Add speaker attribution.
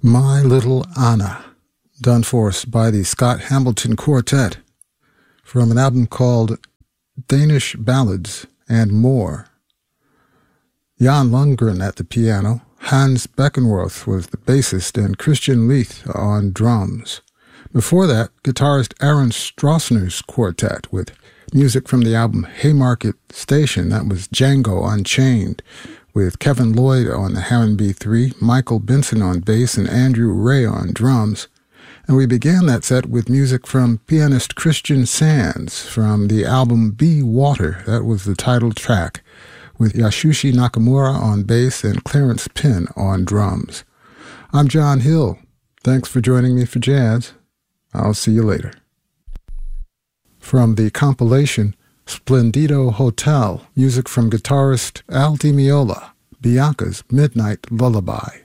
Speaker 1: My Little Anna, done for us by the Scott Hamilton Quartet, from an album called Danish Ballads and More. Jan Lundgren at the piano, Hans Beckenworth was the bassist, and Christian Leith on drums. Before that, guitarist Aaron Stroessner's quartet with music from the album Haymarket Station. That was Django Unchained, with Kevin Lloyd on the Hammond B3, Michael Benson on bass, and Andrew Ray on drums. And we began that set with music from pianist Christian Sands from the album Be Water. That was the title track, with Yasushi Nakamura on bass and Clarence Penn on drums. I'm John Hill. Thanks for joining me for jazz. I'll see you later. From the compilation Splendido Hotel, music from guitarist Al Di Meola, Bianca's Midnight Lullaby.